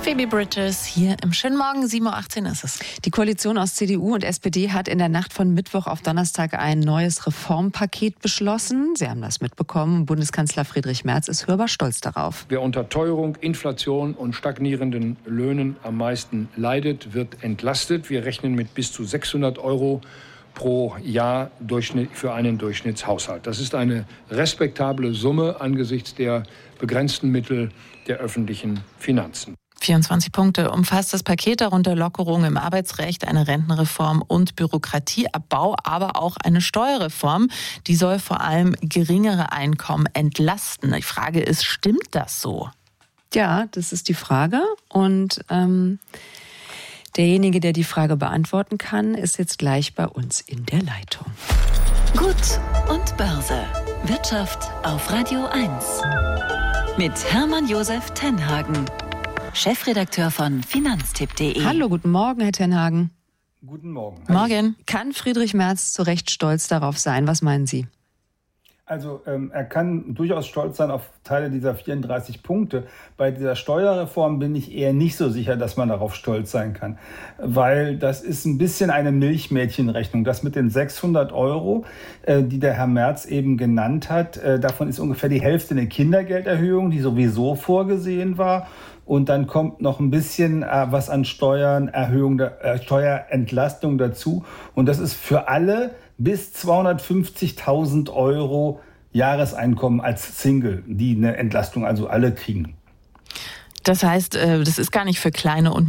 Phoebe Bridgers hier im schönen Morgen, 7.18 Uhr ist es. Die Koalition aus CDU und SPD hat in der Nacht von Mittwoch auf Donnerstag ein neues Reformpaket beschlossen. Sie haben das mitbekommen. Bundeskanzler Friedrich Merz ist hörbar stolz darauf. Wer unter Teuerung, Inflation und stagnierenden Löhnen am meisten leidet, wird entlastet. Wir rechnen mit bis zu 600 € pro Jahr für einen Durchschnittshaushalt. Das ist eine respektable Summe angesichts der begrenzten Mittel der öffentlichen Finanzen. 24 Punkte umfasst das Paket, darunter Lockerungen im Arbeitsrecht, eine Rentenreform und Bürokratieabbau, aber auch eine Steuerreform. Die soll vor allem geringere Einkommen entlasten. Die Frage ist, stimmt das so? Ja, das ist die Frage. Und derjenige, der die Frage beantworten kann, ist jetzt gleich bei uns in der Leitung. Gut und Börse. Wirtschaft auf Radio 1. Mit Hermann Josef Tenhagen, Chefredakteur von Finanztipp.de. Hallo, guten Morgen, Herr Tenhagen. Guten Morgen. Morgen. Kann Friedrich Merz zu Recht stolz darauf sein? Was meinen Sie? Also er kann durchaus stolz sein auf Teile dieser 34 Punkte. Bei dieser Steuerreform bin ich eher nicht so sicher, dass man darauf stolz sein kann. Weil das ist ein bisschen eine Milchmädchenrechnung. Das mit den 600 €, die der Herr Merz eben genannt hat, davon ist ungefähr die Hälfte eine Kindergelderhöhung, die sowieso vorgesehen war. Und dann kommt noch ein bisschen was an Steuerentlastung dazu. Und das ist für alle bis 250.000 € Jahreseinkommen als Single, die eine Entlastung also alle kriegen. Das heißt, das ist gar nicht für kleine und